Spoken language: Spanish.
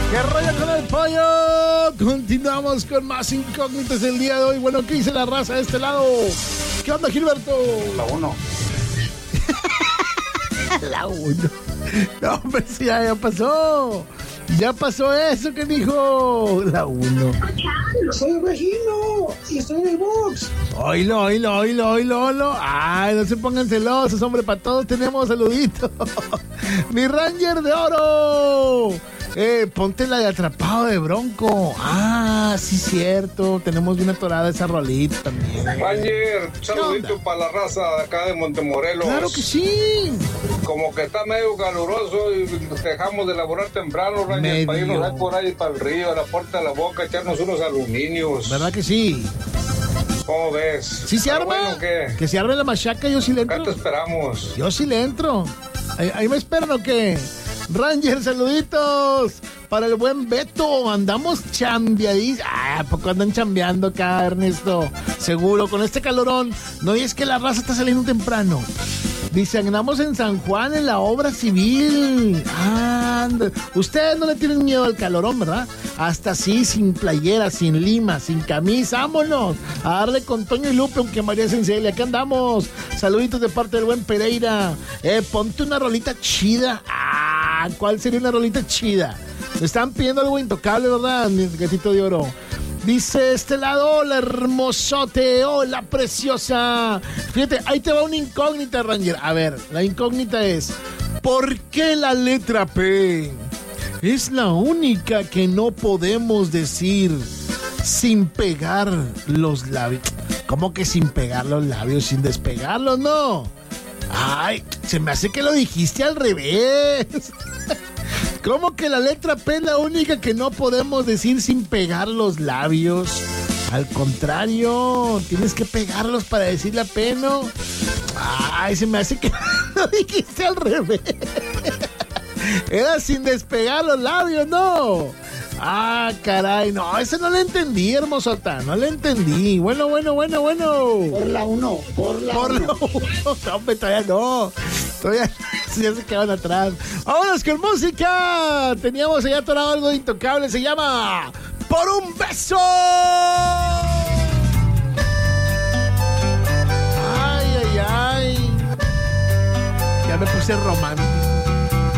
¿Qué rollo con el pollo? Continuamos con más incógnitas del día de hoy. Bueno, ¿qué dice la raza de este lado? ¿Qué onda, Gilberto? La 1. La 1. No, pues ya pasó. Ya pasó eso que dijo. La 1. Soy Regino y estoy en el box. Oilo. Ay, no se pongan celosos, hombre, para todos tenemos saluditos. Mi Ranger de oro. Ponte la de Atrapado de Bronco. Ah, sí, cierto. Tenemos bien atorada esa rolita también. Ranger, un saludito para la raza de acá de Montemorelos. Claro que sí. Como que está medio caluroso y dejamos de elaborar temprano, Ranger, para irnos ahí por ahí para el río, a la puerta de la boca, echarnos unos aluminios. ¿Verdad que sí? ¿Cómo ves? ¿Sí se arma? Bueno, ¿qué? Que se arme la machaca, yo sí le entro. Acá te esperamos. Yo sí le entro. ¿Ahí me esperan o qué? Ranger, saluditos para el buen Beto. Andamos chambeadísimos. ¿A poco andan chambeando acá, Ernesto? Seguro, con este calorón. No, y es que la raza está saliendo temprano. Dice, andamos en San Juan en la obra civil. Anda. Ustedes no le tienen miedo al calorón, ¿verdad? Hasta así, sin playera, sin lima, sin camisa. ¡Vámonos! A darle con Toño y Lupe, aunque María Sencelia. Acá andamos. Saluditos de parte del buen Pereira. Ponte una rolita chida. ¿Cuál sería una rolita chida? Me están pidiendo algo intocable, ¿verdad? Mi gatito de oro. Dice este lado, hola hermosote, hola preciosa. Fíjate, ahí te va una incógnita, Ranger. A ver, la incógnita es, ¿por qué la letra P es la única que no podemos decir sin pegar los labios? ¿Cómo que sin pegar los labios, sin despegarlos? No. Ay, se me hace que lo dijiste al revés. ¿Cómo que la letra P es la única que no podemos decir sin pegar los labios? Al contrario, tienes que pegarlos para decir la P, ¿no? Ay, se me hace que lo dijiste al revés. Era sin despegar los labios, ¿no? Ah, caray, no, eso no lo entendí, hermosota, no lo entendí. Bueno. Por la 1, por la 1. No, hombre, todavía no. Todavía ya se quedan atrás. ¡Vámonos con música! Teníamos allá atorado algo de intocable, se llama Por un beso. Ay. Ya me puse romántico.